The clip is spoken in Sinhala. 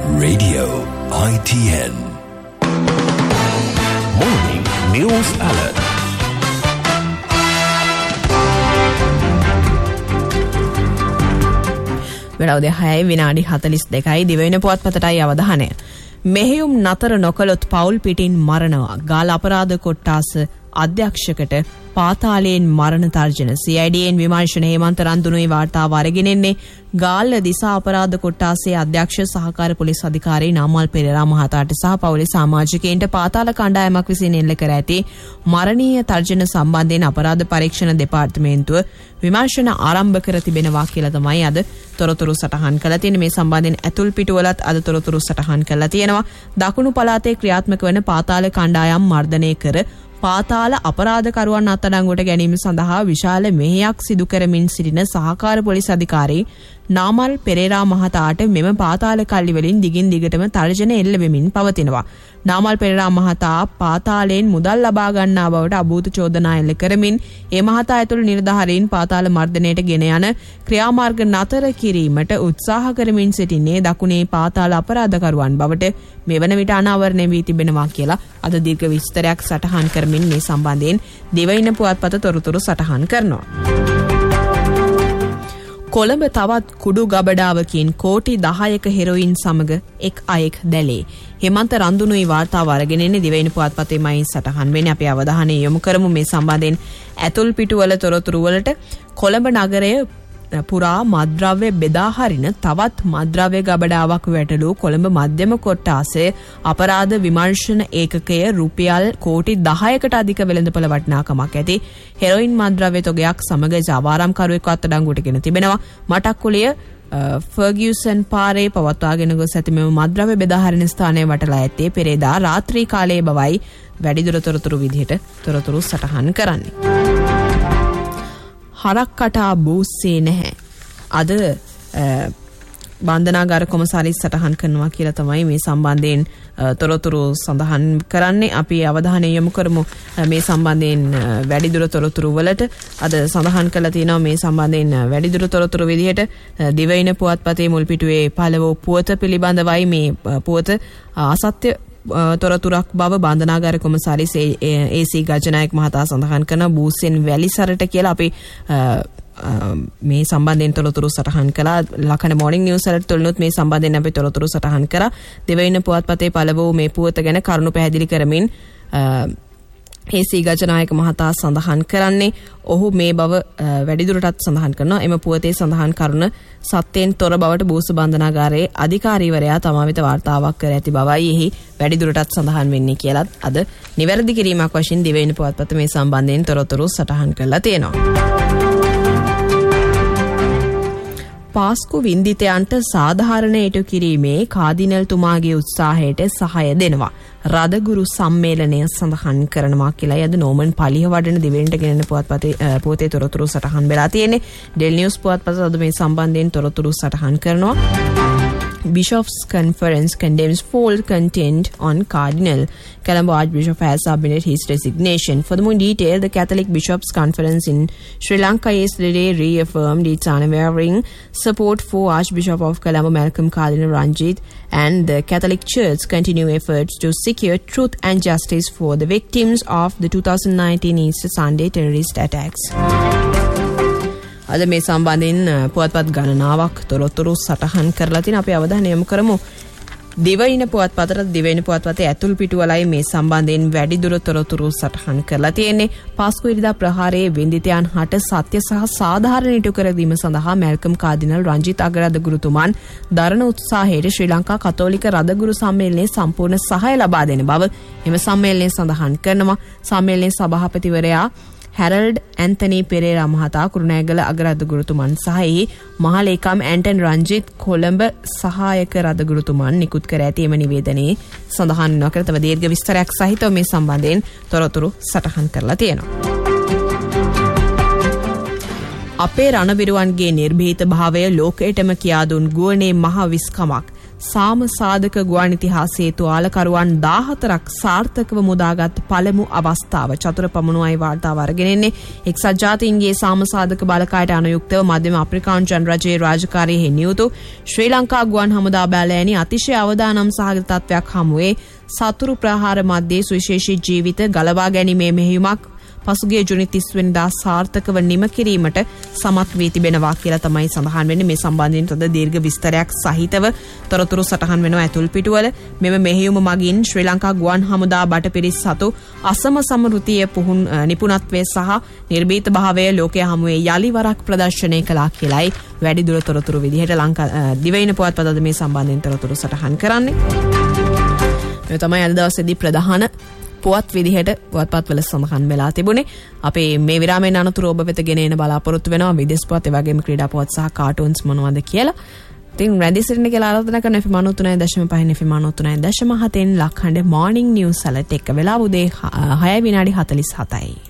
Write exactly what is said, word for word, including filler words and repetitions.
Radio I T N Morning News Alert. වෙලාව දෙකයි විනාඩි හතළිස් දෙකයි දිවයින පුවත්පතටයි අවධානය. මෙහෙයුම් නතර නොකළොත් පවුල් පිටින් මරනවා. ගාල් අපරාධ කොට්ටාස අධ්‍යක්ෂකට පාතාලයෙන් මරණ තර්ජන. සී අයි ඩී එන් විමර්ශන හේමන්ත රන්දුනුයි වාර්තාව අරගෙන එන්නේ. ගාල්ල දිසා අපරාධ කොට්ටාසේ අධ්‍යක්ෂ සහකාර පොලිස් අධිකාරී නාමල් පෙරේරා මහතාට සහ පවුලේ සමාජිකයින්ට පාතාල කණ්ඩායමක් විසින් එල්ල කර ඇති මරණීය තර්ජන සම්බන්ධයෙන් අපරාධ පරීක්ෂණ දෙපාර්තමේන්තුව විමර්ශන ආරම්භ කර තිබෙනවා කියලා තමයි අද තොරතුරු සටහන් කළා තියෙන්නේ. මේ සම්බන්ධයෙන් ඇතුල් පිටුවලත් අද තොරතුරු සටහන් කළා තියෙනවා. දකුණු පළාතේ ක්‍රියාත්මක වන පාතාල කණ්ඩායම් මර්ධනය කර පාතාල අපරාධකරුවන් අත්අඩංගුවට ගැනීම සඳහා විශාල මෙහෙයක් සිදු කරමින් සිටින සහකාර පොලිස් අධිකාරී නාමල් පෙරේරා මහතාට මෙම පාතාල කල්ලි වලින් දිගින් දිගටම තර්ජන එල්ල වෙමින් පවතිනවා. නාමල් පෙරේරා මහතා පාතාලයෙන් මුදල් ලබා ගන්නා බවට අභූත චෝදනා එල්ල කරමින් ඒ මහතා ඇතුළු නිලධාරීන් පාතාල මර්ධනයට ගෙන යන ක්‍රියාමාර්ග නතර කිරීමට උත්සාහ කරමින් සිටින්නේ දකුණේ පාතාල අපරාධකරුවන් බවට මෙවන විට අනාවරණය වී තිබෙනවා කියලා අද දීර්ඝ විස්තරයක් සටහන් කරමින් මේ සම්බන්ධයෙන් දිවයින පුවත්පත තොරතුරු සටහන් කරනවා. කොළඹ තවත් කුඩු ගබඩාවකින් කෝටි දහයක හෙරොයින් සමග එක් අයෙක් දැලේ. හේමන්ත රන්දුනුයි වාර්තාව අරගෙන එන්නේ දිවයින පුවත්පතේමයි සටහන් වෙන්නේ. අපි අවධානය යොමු කරමු මේ සම්බන්ධයෙන් ඇතුල් පිටුවල තොරතුරු වලට. කොළඹ නගරය පුරා මත්ද්‍රව්‍ය බෙදා හරින තවත් මත්ද්‍රව්‍ය ගබඩාවක් වැටළු කොළඹ මධ්‍යම කොට්ටාසේ අපරාධ විමර්ශන ඒකකය රුපියල් කෝටි දහයකට අධික වෙළඳපොළ වටිනාකමක් ඇති හෙරොයින් මත්ද්‍රව්‍ය තොගයක් සමග ජාවාරම්කරුවෙකු අත්අඩංගුවට ගෙන තිබෙනවා. මටක්කුලිය ෆර්ගියුසන් පාරේ පවත්වාගෙන ගොස් ඇති මෙම මත්ද්‍රව්‍ය බෙදා හරින ස්ථානයේ වටලා ඇත්තේ පෙරේදා රාත්‍රී කාලයේ බවයි වැඩිදුර තොරතුරු විදිහට තොරතුරු සටහන් කරන්නේ. හරක් කටා බූස්සේ නැහැ. අද බන්ධනාගාර කොමසාරිස් සටහන් කරනවා කියලා තමයි මේ සම්බන්ධයෙන් තොරතුරු සඳහන් කරන්නේ. අපි අවධානය යොමු කරමු මේ සම්බන්ධයෙන් වැඩිදුර තොරතුරු වලට. අද සඳහන් කළා තියෙනවා මේ සම්බන්ධයෙන් වැඩිදුර තොරතුරු විදිහට දිවයින පුවත්පතේ මුල් පිටුවේ පළව පුවත පිළිබඳවයි මේ පුවත අසත්‍ය තොරතුරක් බව බන්ධනාගාර කොමසාරිස් ඒ සී ගජනායක මහතා සඳහන් කරන බූස්සෙන් වැලිසරට කියලා අපි මේ සම්බන්ධයෙන් තොරතුරු සටහන් කළා. ලකන මොර්නිං නිවුස් වලට තුලනුත් මේ සම්බන්ධයෙන් අපි තොරතුරු සටහන් කරා. දෙවයින පුවත්පතේ පළව මේ පුවත ගැන කරුණු පැහැදිලි කරමින් ඒ සී ගජනායක මහතා සඳහන් කරන්නේ ඔහු මේ බව වැඩිදුරටත් සඳහන් කරනවා. එම පුවතේ සඳහන් කරුණ සත්‍යයෙන් තොර බවට බූස බන්ධනාගාරයේ අධිකාරීවරයා තමා වෙත වාර්තාවක් කර ඇති බවයි එහි වැඩිදුරටත් සඳහන් වෙන්නේ කියලත් අද නිවැරදි කිරීමක් වශයෙන් දිවයින පුවත්පත මේ සම්බන්ධයෙන් තොරතුරු සටහන් කරලා තියෙනවා. පාස්කු වින්දිතයන්ට සාධාරණ ඉටු කිරීමේ කාදිනල්තුමාගේ උත්සාහයට සහය දෙනවා. රදගුරු සම්මේලනය සඳහන් කරනවා කියලා අද නෝමන් පලිහ වඩන දිවෙන්ට ගෙනෙන පුවත්පතේ පොතේ තොරතුරු සටහන් වෙලා තියෙන්නේ. ඩෙල් නිවුස් පුවත්පත අද මේ සම්බන්ධයෙන් තොරතුරු සටහන් කරනවා. Bishops' Conference condemns false content on Cardinal. Colombo Archbishop has submitted his resignation. For the more detail, the Catholic Bishops' Conference in Sri Lanka yesterday reaffirmed its unwavering support for Archbishop of Colombo Malcolm Cardinal Ranjit and the Catholic Church continue efforts to secure truth and justice for the victims of the twenty nineteen Easter Sunday terrorist attacks. අද මේ සම්බන්ධයෙන් පුවත්පත් ගණනාවක් තොරතුරු සටහන් කරලා තින අපි අවධානය යොමු කරමු. දිවයින පුවත්පතට දිවයින පුවත්පතේ ඇතුල් පිටුවලයි මේ සම්බන්ධයෙන් වැඩිදුර තොරතුරු සටහන් කරලා තියෙන්නේ. පාස්කු ඉරිදා ප්‍රහාරයේ වින්දිතයන් හට සත්‍ය සහ සාධාරණ ඉටු කර දීම සඳහා මැල්කම් කාදිනල් රංජිත් අගරාධගුරුතුමන් දරණ උත්සාහයට ශ්‍රී ලංකා කතෝලික රදගුරු සම්මේලනයේ සම්පූර්ණ සහාය ලබා දෙන බව එම සම්මේලනය සඳහන් කරනවා. සම්මේලනයේ සභාපතිවරයා හැරල්ඩ් ඇන්තනී පෙරේරා මහතා කුරුණෑගල අගරාධගුරුතුමන් සහ එහි මහලේකම් ඇන්ටන් රංජිත් කොළඹ සහායක රදගුරුතුමන් නිකුත් කර ඇති එම නිවේදනයේ සඳහන් නොකර තව දීර්ඝ විස්තරයක් සහිතව මේ සම්බන්ධයෙන් තොරතුරු සටහන් කරලා තියෙනවා. අපේ රණවිරුවන්ගේ නිර්භීත භාවය ලෝකයටම කියා දුන් ගුවනේ මහ විස්කමක් සාම සාධක ගුවන් ඉතිහාසයේ තුවාලකරුවන් දාහතරක් සාර්ථකව මුදාගත් පළමු අවස්ථාව. චතුර පමණුවයි වාර්තාව අරගෙන එන්නේ. එක්සත් ජාතීන්ගේ සාම සාධක බලකායට අනුයුක්තව මධ්‍යම අප්‍රිකානු ජනරජයේ රාජකාරියේ හිනියුතු ශ්‍රී ලංකා ගුවන් හමුදා බැලෑනි අතිශය අවදානම් සහගත තත්වයක් හමුවේ සතුරු ප්‍රහාර මැද්දේ සුවිශේෂී ජීවිත ගලවා ගැනීමේ මෙහෙයුමක් පසුගිය ජුනි තිස් වෙනිදා සාර්ථකව නිම කිරීමට සමත් වී තිබෙනවා කියලා තමයි සඳහන් වෙන්නේ. මේ සම්බන්ධයෙන් තද දීර්ඝ විස්තරයක් සහිතව තොරතුරු සටහන් වෙනවා ඇතුල් පිටුවල. මෙම මෙහෙයුම මගින් ශ්‍රී ලංකා ගුවන් හමුදා බටපිරිස් සතු අසම සමෘතිය පුහුණු නිපුණත්වයේ සහ නිර්භීත භාවය ලෝකයේ හමුවේ යලි වරක් ප්‍රදර්ශනය කළා කියලායි වැඩිදුර තොරතුරු විදිහට ලංකා දිවයින පුවත්පත අද මේ සම්බන්ධයෙන් තොරතුරු සටහන් කරන්නේ. මේ තමයි අද දවසේදී ප්‍රධාන පුවත් විදිහට පුවත්පත්වල සඳහන් වෙලා තිබුණේ. අපේ මේ විරාමයෙන් අනතුරු ඔබ වෙත ගෙන එන බලාපොරොත්තු වෙනවා විදේශ පුවත් ඒ වගේම ක්‍රීඩා පුවත් සහ කාටුන්ස් මොනවද කියලා. ඉතින් රැඳී සිටින්න කියලා ආරාධනා කරන එෆ් එම් නවය තුනයි දශම පහ එෆ් එම් නවය තුනයි දශම හතෙන් ලක්හඬ මොර්නිං නිවුස් අලර්ට් එක වෙලාව උදේ හය විනාඩි හතළිස් හතයි.